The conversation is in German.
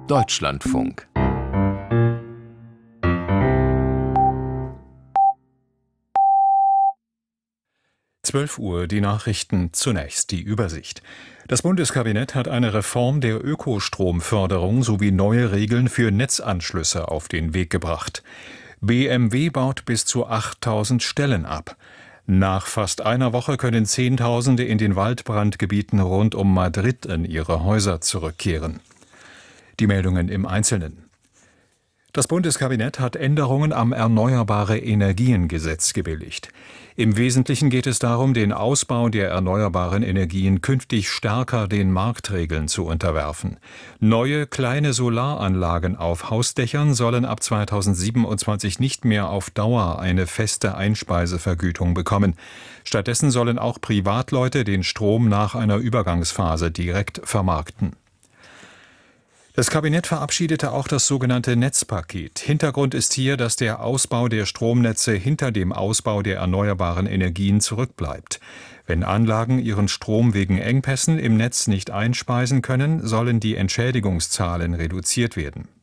Deutschlandfunk. Uhr, die Nachrichten, zunächst die Übersicht. Das Bundeskabinett hat eine Reform der Ökostromförderung sowie neue Regeln für Netzanschlüsse auf den Weg gebracht. BMW baut bis zu 8.000 Stellen ab. Nach fast einer Woche können Zehntausende in den Waldbrandgebieten rund um Madrid in ihre Häuser zurückkehren. Die Meldungen im Einzelnen. Das Bundeskabinett hat Änderungen am Erneuerbare-Energien-Gesetz gebilligt. Im Wesentlichen geht es darum, den Ausbau der erneuerbaren Energien künftig stärker den Marktregeln zu unterwerfen. Neue kleine Solaranlagen auf Hausdächern sollen ab 2027 nicht mehr auf Dauer eine feste Einspeisevergütung bekommen. Stattdessen sollen auch Privatleute den Strom nach einer Übergangsphase direkt vermarkten. Das Kabinett verabschiedete auch das sogenannte Netzpaket. Hintergrund ist hier, dass der Ausbau der Stromnetze hinter dem Ausbau der erneuerbaren Energien zurückbleibt. Wenn Anlagen ihren Strom wegen Engpässen im Netz nicht einspeisen können, sollen die Entschädigungszahlen reduziert werden.